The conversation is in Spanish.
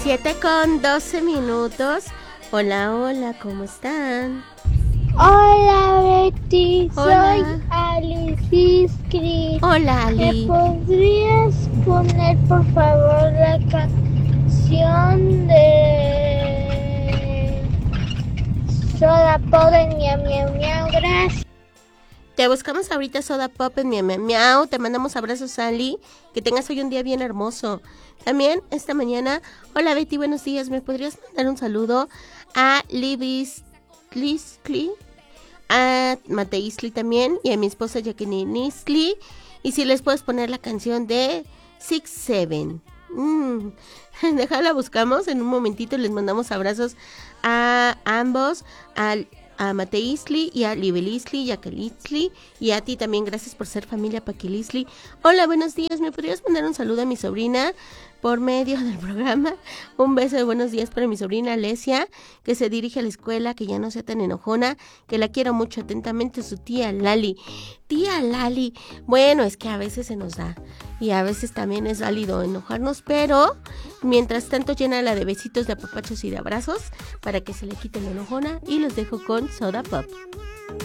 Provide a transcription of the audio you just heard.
7:12. Hola, hola, ¿cómo están? Hola Betty, Hola. soy Alice Iskri. Hola, ¿Me Ali. podrías poner por favor la canción de Soda Pop en Miau Miau Miau? Gracias. Te buscamos ahorita Soda Pop en Miau Miau Miau. Te mandamos abrazos, Ali. Que tengas hoy un día bien hermoso. También esta mañana, hola Betty, buenos días. ¿Me podrías mandar un saludo a Libis Liskli, a Mate Isley también, y a mi esposa Jacqueline Isley? Y si les puedes poner la canción de 6-7. Déjala, buscamos en un momentito. Les mandamos abrazos a ambos, a Mate Isley y a Libel Isley y a Kelly Isley, y a ti también. Gracias por ser familia Paquil Isley. Hola, buenos días. ¿Me podrías mandar un saludo a mi sobrina por medio del programa? Un beso de buenos días para mi sobrina Alesia, que se dirige a la escuela, que ya no sea tan enojona, que la quiero mucho. Atentamente, su tía Lali. Tía Lali. Bueno, es que a veces se nos da, y a veces también es válido enojarnos, pero mientras tanto llénala de besitos, de apapachos y de abrazos para que se le quite la enojona, y los dejo con Soda Pop.